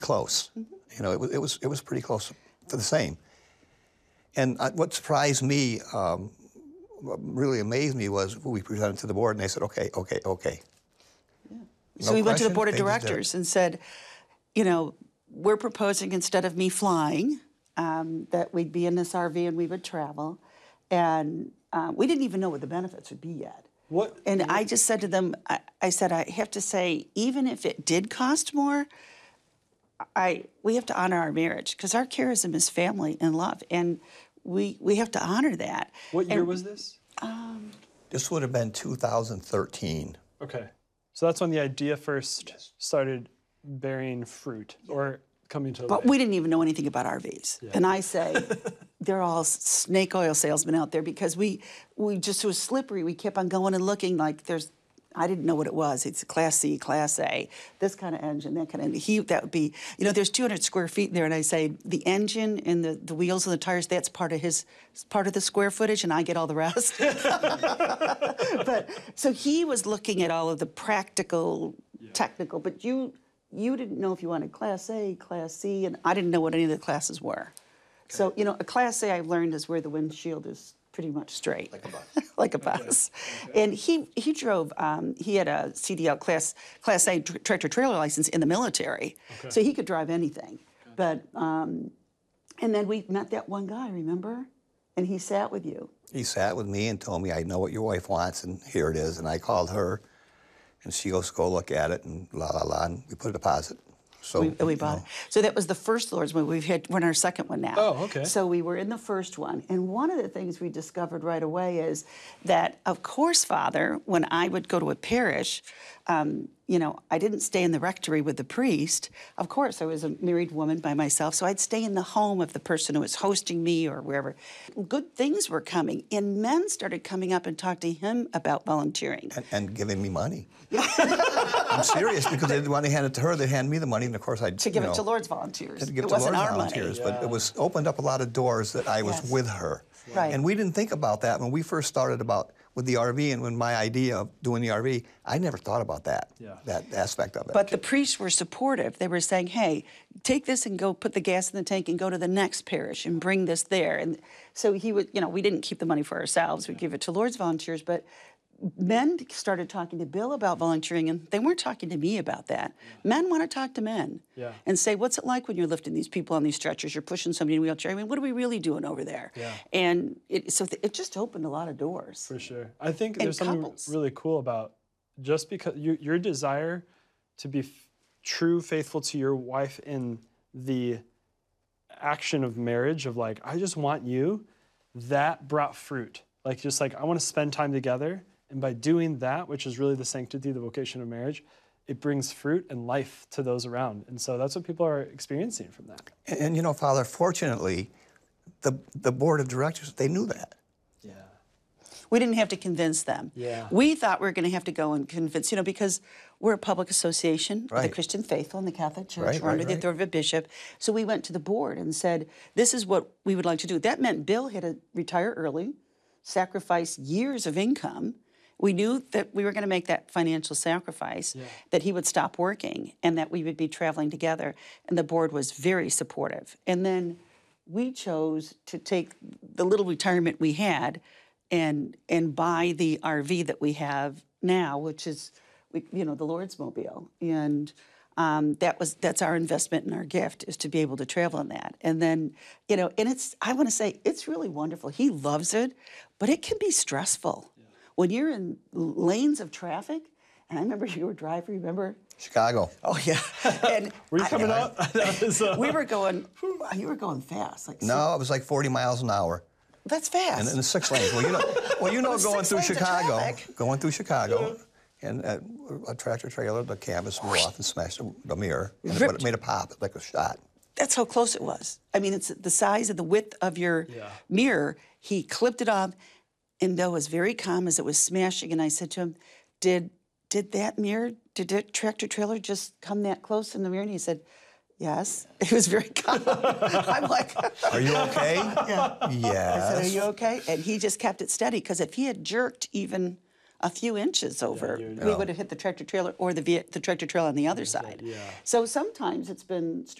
close. You know, it was pretty close to the same. And what surprised me, what really amazed me was we presented to the board, and they said, okay. Yeah. No So we went to the question, board of they just did it. directors and said, you know, we're proposing instead of me flying, that we'd be in this RV and we would travel. And we didn't even know what the benefits would be yet. And I just said to them, I said, I have to say, even if it did cost more, we have to honor our marriage because our charism is family and love, and we have to honor that. What year was this? This would have been 2013. Okay. So that's when the idea first started bearing fruit or coming to life. But we didn't even know anything about RVs. Yeah. And I say, they're all snake oil salesmen out there because we just was slippery. We kept on going and looking like I didn't know what it was. It's a Class C, Class A, this kind of engine, that kind of engine. That would be, you know, there's 200 square feet in there, and I say the engine and the wheels and the tires, that's part of the square footage, and I get all the rest. But so he was looking at all of the practical, technical, but you didn't know if you wanted Class A, Class C, and I didn't know what any of the classes were. Okay. So, you know, a Class A I've learned is where the windshield is pretty much straight. Like a bus. Like a bus. Okay. And he drove, he had a CDL Class A tractor-trailer license in the military, so he could drive anything. But, and then we met that one guy, remember? And he sat with you. He sat with me and told me, I know what your wife wants, and here it is. And I called her, and she goes, go look at it, and and we put a deposit. So we bought it. So that was the first Lord's one. We're in our second one now. Oh, okay. So we were in the first one. And one of the things we discovered right away is that, of course, Father, when I would go to a parish, you know, I didn't stay in the rectory with the priest. Of course, I was a married woman by myself, so I'd stay in the home of the person who was hosting me or wherever. Good things were coming, and men started coming up and talking to him about volunteering. And giving me money. I'm serious, because they didn't want to hand it to her. They'd hand me the money, and of course I'd, to give it to Lord's volunteers. To give it to wasn't Lord's our volunteers, money. but it was opened up a lot of doors that I was with her. Right. And we didn't think about that when we first started with the RV, and when my idea of doing the RV, I never thought about that, that aspect of it. But the priests were supportive. They were saying, hey, take this and go put the gas in the tank and go to the next parish and bring this there. And so he would, you know, we didn't keep the money for ourselves. We'd give it to Lord's volunteers, but men started talking to Bill about volunteering, and they weren't talking to me about that. Men want to talk to men and say, what's it like when you're lifting these people on these stretchers, you're pushing somebody in a wheelchair? I mean, what are we really doing over there? And so it just opened a lot of doors. For sure. I think there's something really cool about just because your desire to be true, faithful to your wife in the action of marriage, of like, I just want you, that brought fruit. Like, just like, I want to spend time together. And by doing that, which is really the sanctity, the vocation of marriage, it brings fruit and life to those around. And so that's what people are experiencing from that. And you know, Father, fortunately, the board of directors, they knew that. Yeah. We didn't have to convince them. Yeah. We thought we were going to have to go and convince, you know, because we're a public association of the Christian faithful in the Catholic Church. We're under the authority of a bishop. So we went to the board and said, this is what we would like to do. That meant Bill had to retire early, sacrifice years of income. We knew that we were going to make that financial sacrifice, that he would stop working, and that we would be traveling together. And the board was very supportive. And then we chose to take the little retirement we had and buy the RV that we have now, which is, you know, the Lord's Mobile. And that's our investment and our gift, is to be able to travel in that. And then, you know, and I want to say, it's really wonderful. He loves it, but it can be stressful. When you're in lanes of traffic, and I remember you were driving, remember? Chicago. Oh, yeah. And were you coming out? We were going, you were going fast. Like no, it was like 40 miles an hour. That's fast. In the 6 lanes. Well, you know, going through Chicago, and a tractor trailer, the canvas blew off and smashed the mirror, and it made a pop, like a shot. That's how close it was. I mean, it's the size and the width of your mirror. He clipped it off. And Bill was very calm as it was smashing, and I said to him, did that tractor trailer just come that close in the mirror? And he said, yes. He was very calm. I'm like, are you okay? Yeah. Yes. I said, are you okay? And he just kept it steady, because if he had jerked even a few inches over, we would have hit the tractor trailer or the tractor trailer on the other side. Yeah. So sometimes it's been